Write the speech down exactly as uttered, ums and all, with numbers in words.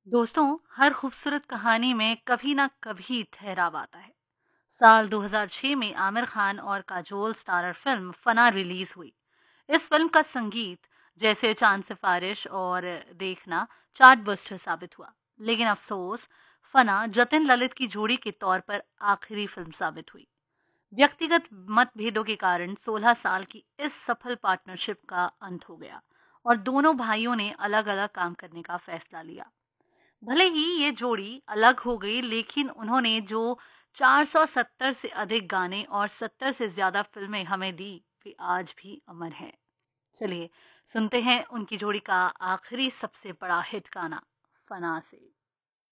दोस्तों, हर खूबसूरत कहानी में कभी ना कभी ठहराव आता है। साल दो हज़ार छह में आमिर खान और काजोल स्टारर फिल्म फना रिलीज हुई। इस फिल्म का संगीत जैसे चांद सिफारिश और देखना चार्ट बस्टर साबित हुआ। लेकिन अफसोस, फना जतिन ललित की जोड़ी के तौर पर आखिरी फिल्म साबित हुई। व्यक्तिगत मतभेदों के कारण सोलह साल की इस सफल पार्टनरशिप का अंत हो गया और दोनों भाइयों ने अलग-अलग काम करने का फैसला लिया। भले ही ये जोड़ी अलग हो गई, लेकिन उन्होंने जो चार सौ सत्तर से अधिक गाने और सत्तर से ज़्यादा फ़िल्में हमें दी, वे आज भी अमर हैं। चलिए, सुनते हैं उनकी जोड़ी का आखिरी सबसे बड़ा हिट गाना, फना से।